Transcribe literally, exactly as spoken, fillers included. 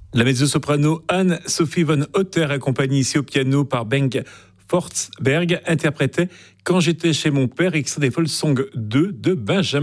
La mezzo-soprano Anne-Sophie von Otter, accompagnée ici au piano par Bengt Forsberg, interprétait « Quand j'étais chez mon père », extrait des Folksong deux de Benjamin